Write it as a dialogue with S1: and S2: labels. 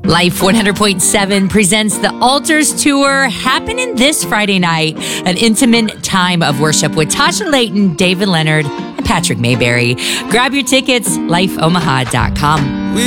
S1: Life 100.7 presents the Altars Tour, happening this Friday night. An intimate time of worship with Tasha Layton, David Leonard, and Patrick Mayberry. Grab your tickets, lifeomaha.com.